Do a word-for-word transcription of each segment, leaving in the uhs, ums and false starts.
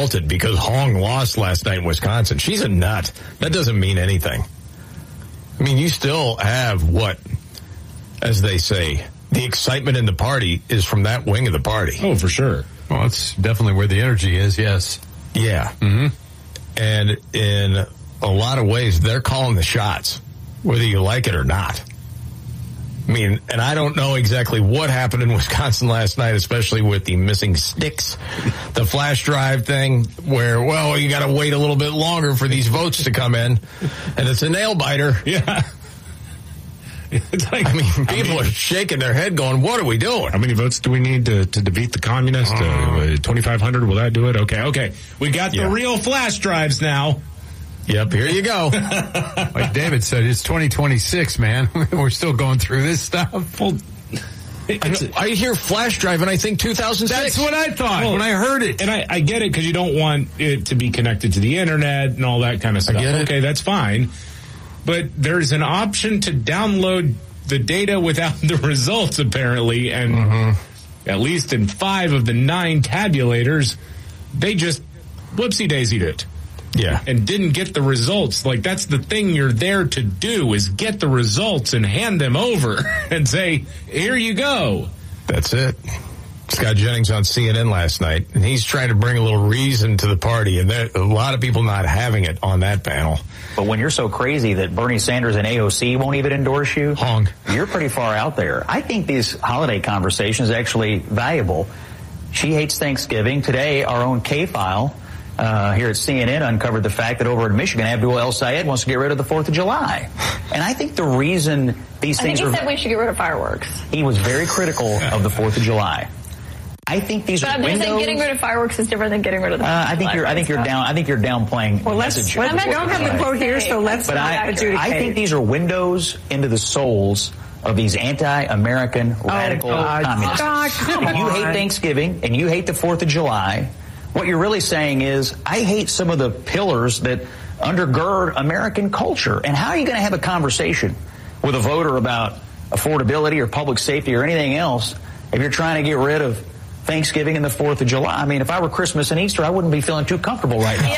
insulted because Hong lost last night in Wisconsin. She's a nut. That doesn't mean anything. I mean, you still have what, as they say, the excitement in the party is from that wing of the party. Oh, for sure. Well, that's definitely where the energy is, yes. Yeah. Mm-hmm. And in a lot of ways, they're calling the shots, whether you like it or not. I mean, and I don't know exactly what happened in Wisconsin last night, especially with the missing sticks, the flash drive thing, where, well, you got to wait a little bit longer for these votes to come in, and it's a nail biter. Yeah. It's like, I mean, people I mean, are shaking their head going, what are we doing? How many votes do we need to, to defeat the communists? Uh, twenty-five hundred, will that do it? Okay, okay. We got the yeah. real flash drives now. Yep, here you go. Like David said, it's twenty twenty-six, man. We're still going through this stuff. Well, I, I hear flash drive and I think two thousand six. That's what I thought well, when I heard it. And I, I get it because you don't want it to be connected to the internet and all that kind of stuff. I get it. Okay, that's fine. But there's an option to download the data without the results, apparently. And mm-hmm. at least in five of the nine tabulators, they just whoopsie-daisied it. Yeah. And didn't get the results. Like, that's the thing you're there to do, is get the results and hand them over and say, here you go. That's it. Scott Jennings on C N N last night, and he's trying to bring a little reason to the party, and there a lot of people not having it on that panel. But when you're so crazy that Bernie Sanders and A O C won't even endorse you, Hong, you're pretty far out there. I think these holiday conversations are actually valuable. She hates Thanksgiving. Today, our own K-File uh, here at C N N uncovered the fact that over in Michigan, Abdul El Sayed wants to get rid of the fourth of July. And I think the reason these I things think he are... said we should get rid of fireworks. He was very critical of the fourth of July. I think these but are I'm windows. Just saying getting rid of fireworks is different than getting rid of the. Uh, I think you're. I think you're down. I think you're downplaying. Well, let's. Message let's I don't have the quote here, so let's. But I, I think these are windows into the souls of these anti-American radical oh, God. communists. God, come if you on. hate Thanksgiving and you hate the Fourth of July, what you're really saying is, I hate some of the pillars that undergird American culture. And how are you going to have a conversation with a voter about affordability or public safety or anything else if you're trying to get rid of Thanksgiving and the fourth of July? I mean, if I were Christmas and Easter, I wouldn't be feeling too comfortable right now.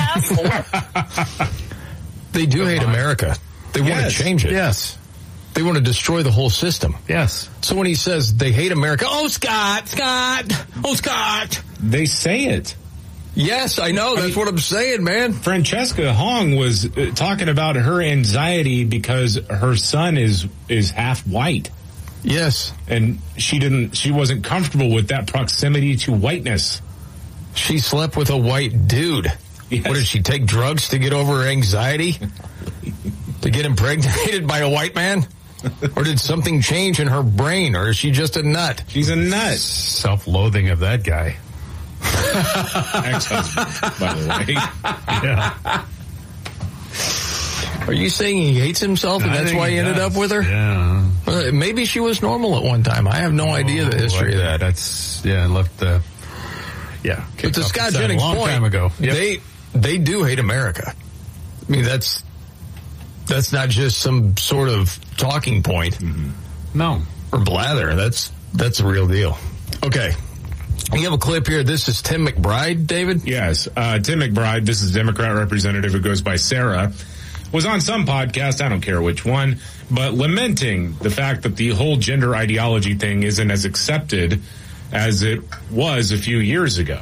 Yeah. They do hate America. They yes. want to change it. Yes. They want to destroy the whole system. Yes. So when he says they hate America, oh, Scott, Scott, oh, Scott. They say it. Yes, I know. That's I mean, what I'm saying, man. Francesca Hong was uh, talking about her anxiety because her son is is half white. Yes. And she didn't, she wasn't comfortable with that proximity to whiteness. She slept with a white dude. Yes. What, did she take drugs to get over her anxiety? To get impregnated by a white man? Or did something change in her brain? Or is she just a nut? She's a nut. Self-loathing of that guy. Ex-husband, by the way. Yeah. Are you saying he hates himself and I that's why he ended does. up with her? Yeah. Uh, maybe she was normal at one time. I have no oh, idea the history of that. That's, yeah, left the, yeah. But to Scott Jennings' point, point, time ago. Yep. they, they do hate America. I mean, that's, that's not just some sort of talking point. Mm-hmm. No. Or blather. That's, that's a real deal. Okay. You have a clip here. This is Tim McBride, David? Yes. Uh, Tim McBride, this is Democrat representative who goes by Sarah, was on some podcast, I don't care which one, but lamenting the fact that the whole gender ideology thing isn't as accepted as it was a few years ago.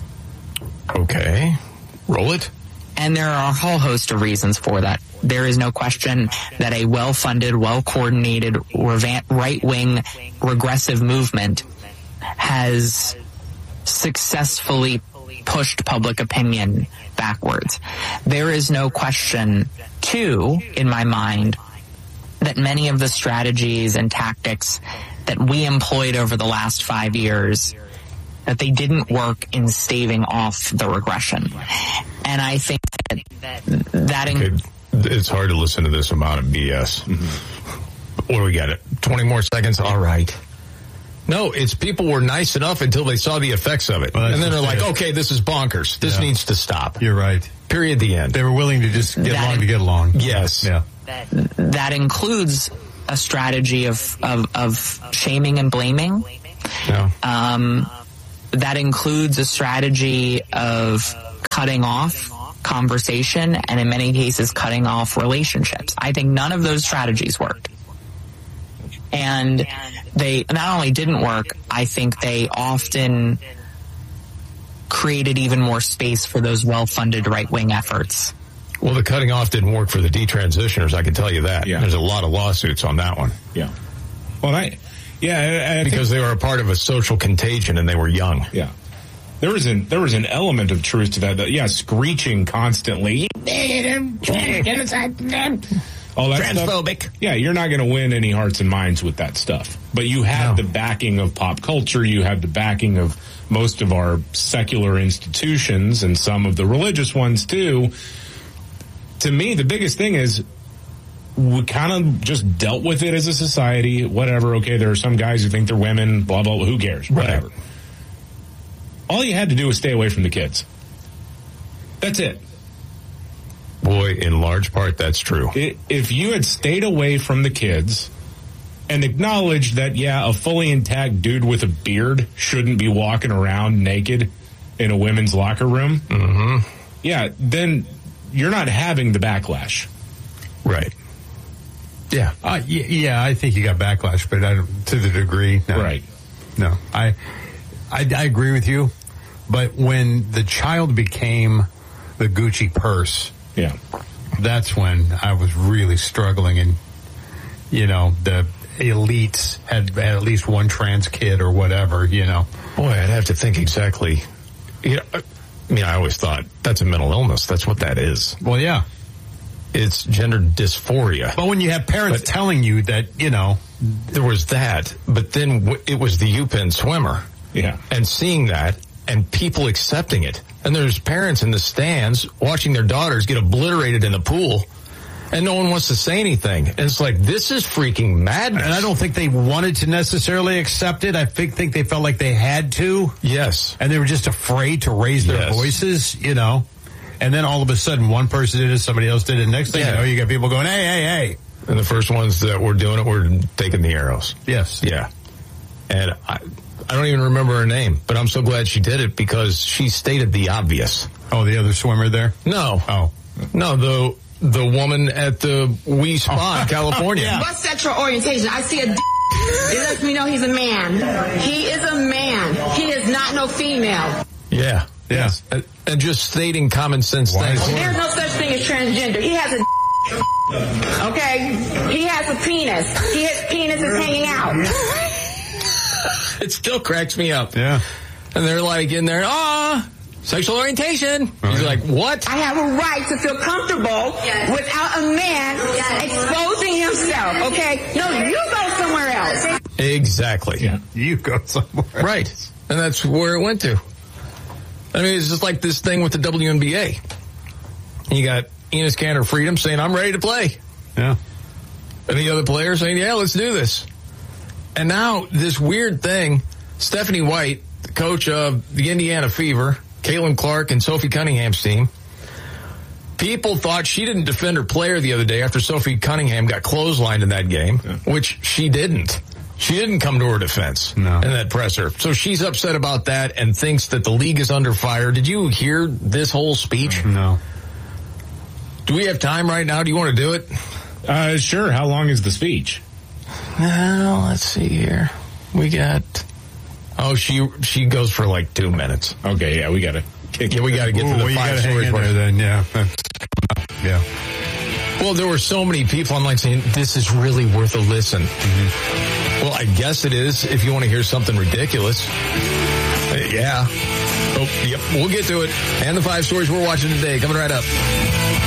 Okay. Roll it. And there are a whole host of reasons for that. There is no question that a well-funded, well-coordinated, right-wing, regressive movement has successfully pushed public opinion backwards. There is no question, too, in my mind, that many of the strategies and tactics that we employed over the last five years, that they didn't work in staving off the regression. And I think that that... In- it, it's hard to listen to this amount of B S. Mm-hmm. What do we got? It twenty more seconds? All right. No, it's people were nice enough until they saw the effects of it. Well, and then they're like, okay, this is bonkers. This yeah. needs to stop. You're right. Period, the end. They were willing to just get that along in- to get along. Yes. Yeah. That, that includes a strategy of, of, of shaming and blaming. Yeah. Um, that includes a strategy of cutting off conversation and in many cases cutting off relationships. I think none of those strategies worked. And they not only didn't work, I think they often created even more space for those well-funded right-wing efforts. Well, the cutting off didn't work for the detransitioners, I can tell you that. Yeah. There's a lot of lawsuits on that one. Yeah. Well, I, yeah, I, I because think, they were a part of a social contagion and they were young. Yeah. There was an there was an element of truth to that. that yeah, screeching constantly. All that Transphobic. Stuff, yeah, you're not going to win any hearts and minds with that stuff. But you had No. the backing of pop culture. You had the backing of most of our secular institutions and some of the religious ones too. To me, the biggest thing is we kind of just dealt with it as a society. Whatever. Okay, there are some guys who think they're women. Blah blah. Who cares? Right. Whatever. All you had to do was stay away from the kids. That's it. Boy, in large part, that's true. If you had stayed away from the kids and acknowledged that, yeah, a fully intact dude with a beard shouldn't be walking around naked in a women's locker room, Mm-hmm. yeah, then you're not having the backlash. Right. Yeah. Uh, y- yeah, I think you got backlash, but I don't, to the degree. No. Right. No, I, I, I agree with you. But when the child became the Gucci purse, Yeah. that's when I was really struggling. And, you know, the elites had, had at least one trans kid or whatever, you know. Boy, I'd have to think exactly. You know, I mean, I always thought that's a mental illness. That's what that is. Well, yeah. It's gender dysphoria. But when you have parents But- telling you that, you know, There was that, but then w- it was the UPenn swimmer. Yeah. And seeing that and people accepting it. And there's parents in the stands watching their daughters get obliterated in the pool and no one wants to say anything. And it's like, this is freaking madness. and I don't think they wanted to necessarily accept it. I think, think they felt like they had to. Yes. And they were just afraid to raise their Yes. voices, you know. And then all of a sudden, one person did it, somebody else did it. Next thing Yeah. you know, you got people going, hey, hey, hey. And the first ones that were doing it were taking the arrows. Yes. Yeah. And I, I don't even remember her name, but I'm so glad she did it because she stated the obvious. Oh, the other swimmer there? No. Oh. No, the the woman at the Wee Spa in California. Yeah. What sexual orientation? I see a d- it lets me know he's a man. He is a man. He is not no female. Yeah. Yeah. And, and just stating common sense Why things. is There's no such thing as transgender. He has a d- okay? He has a penis. His penis is hanging out. It still cracks me up. Yeah. And they're like in there, ah, sexual orientation. Oh, He's yeah. like, what? I have a right to feel comfortable without a man exposing himself, okay? No, you go somewhere else. Exactly. Yeah. You go somewhere. Right. And that's where it went to. I mean, it's just like this thing with the W N B A. You got Enos Kanter Freedom saying, I'm ready to play. Yeah. And the other players saying, yeah, let's do this. And now this weird thing, Stephanie White, the coach of the Indiana Fever, Caitlin Clark and Sophie Cunningham's team, people thought she didn't defend her player the other day after Sophie Cunningham got clotheslined in that game, Yeah. which she didn't. She didn't come to her defense No. in that presser. So she's upset about that and thinks that the league is under fire. Did you hear this whole speech? No. Do we have time right now? Do you want to do it? Uh, sure. How long is the speech? Well, let's see here. We got. Oh, she she goes for like two minutes. Okay, yeah, we got to kick Yeah, we got to get Ooh, to well, the you five gotta hang stories. in there first. then, yeah. That's, yeah. Well, there were so many people. I'm like saying this is really worth a listen. Mm-hmm. Well, I guess it is if you want to hear something ridiculous. Uh, yeah. Oh, yep. We'll get to it. And the five stories we're watching today coming right up.